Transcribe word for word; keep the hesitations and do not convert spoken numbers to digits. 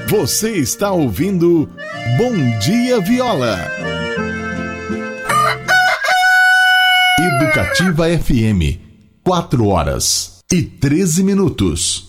Você está ouvindo Bom Dia Viola. Educativa F M, quatro horas e treze minutos.